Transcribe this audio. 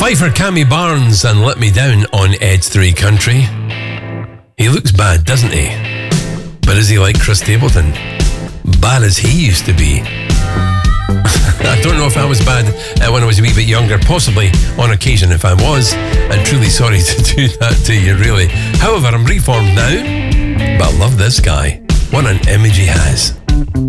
Pfeiffer, Cammy Barnes and Let Me Down on Edge 3 Country. He looks bad, doesn't he? But is he like Chris Stapleton? Bad as he used to be. I don't know if I was bad when I was a wee bit younger. Possibly on occasion if I was. I'm truly sorry to do that to you, really. However, I'm reformed now. But I love this guy. What an image he has.